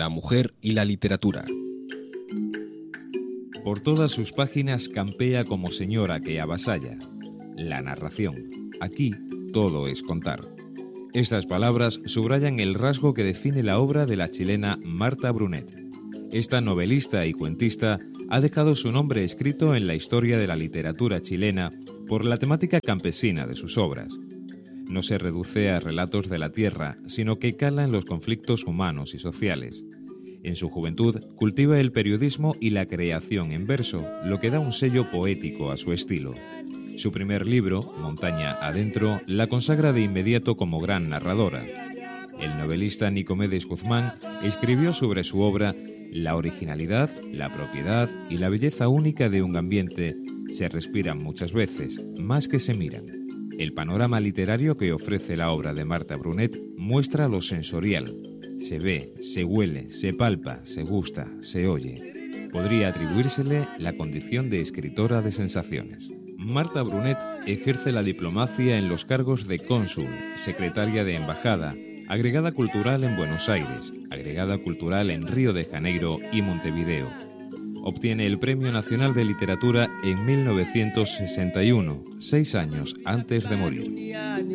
la mujer y la literatura. Por todas sus páginas campea como señora que avasalla. La narración. Aquí todo es contar. Estas palabras subrayan el rasgo que define la obra de la chilena Marta Brunet. Esta novelista y cuentista ha dejado su nombre escrito en la historia de la literatura chilena por la temática campesina de sus obras. No se reduce a relatos de la tierra, sino que cala en los conflictos humanos y sociales. En su juventud cultiva el periodismo y la creación en verso, lo que da un sello poético a su estilo. Su primer libro, Montaña Adentro, la consagra de inmediato como gran narradora. El novelista Nicomedes Guzmán escribió sobre su obra: la originalidad, la propiedad y la belleza única de un ambiente se respiran muchas veces, más que se miran. El panorama literario que ofrece la obra de Marta Brunet muestra lo sensorial. Se ve, se huele, se palpa, se gusta, se oye. Podría atribuírsele la condición de escritora de sensaciones. Marta Brunet ejerce la diplomacia en los cargos de cónsul, secretaria de embajada, agregada cultural en Buenos Aires, agregada cultural en Río de Janeiro y Montevideo. Obtiene el Premio Nacional de Literatura en 1961, 6 años antes de morir.